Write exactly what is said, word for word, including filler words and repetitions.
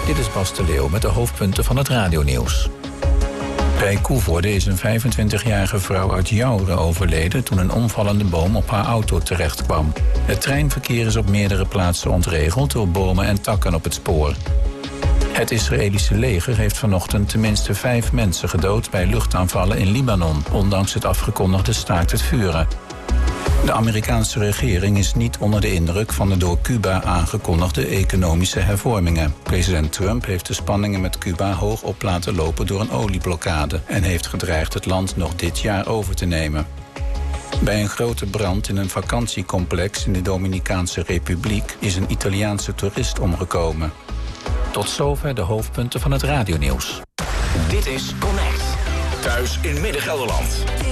Dit is Bas de Leeuw met de hoofdpunten van het radionieuws. Bij Koevoorde is een vijfentwintigjarige vrouw uit Jouren overleden toen een omvallende boom op haar auto terecht kwam. Het treinverkeer is op meerdere plaatsen ontregeld door bomen en takken op het spoor. Het Israëlische leger heeft vanochtend tenminste vijf mensen gedood bij luchtaanvallen in Libanon, ondanks het afgekondigde staakt het vuren. De Amerikaanse regering is niet onder de indruk van de door Cuba aangekondigde economische hervormingen. President Trump heeft de spanningen met Cuba hoog op laten lopen door een olieblokkade en heeft gedreigd het land nog dit jaar over te nemen. Bij een grote brand in een vakantiecomplex in de Dominicaanse Republiek is een Italiaanse toerist omgekomen. Tot zover de hoofdpunten van het radionieuws. Dit is Connect. Thuis in Midden-Gelderland.